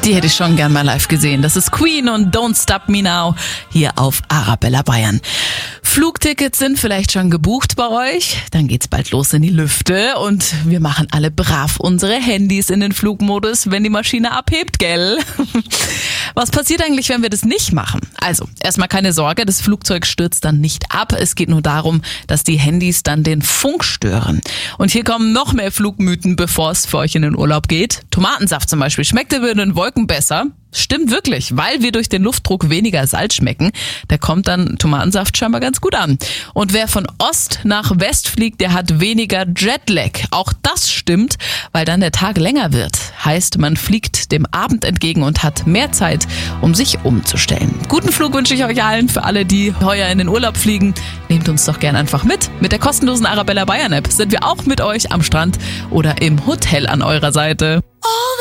Die hätte ich schon gern mal live gesehen. Das ist Queen und Don't Stop Me Now hier auf Arabella Bayern. Flugtickets sind vielleicht schon gebucht bei euch. Dann geht's bald los in die Lüfte und wir machen alle brav unsere Handys in den Flugmodus, wenn die Maschine abhebt, gell? Was passiert eigentlich, wenn wir das nicht machen? Also, erstmal keine Sorge, das Flugzeug stürzt dann nicht ab. Es geht nur darum, dass die Handys dann den Funk stören. Und hier kommen noch mehr Flugmythen, bevor es für euch in den Urlaub geht. Tomatensaft zum Beispiel schmeckt über den Wolken besser. Stimmt wirklich, weil wir durch den Luftdruck weniger Salz schmecken. Da kommt dann Tomatensaft scheinbar ganz gut an. Und wer von Ost nach West fliegt, der hat weniger Jetlag. Auch das stimmt, weil dann der Tag länger wird. Heißt, man fliegt dem Abend entgegen und hat mehr Zeit, um sich umzustellen. Guten Flug wünsche ich euch allen. Für alle, die heuer in den Urlaub fliegen, nehmt uns doch gern einfach mit. Mit der kostenlosen Arabella Bayern App sind wir auch mit euch am Strand oder im Hotel an eurer Seite.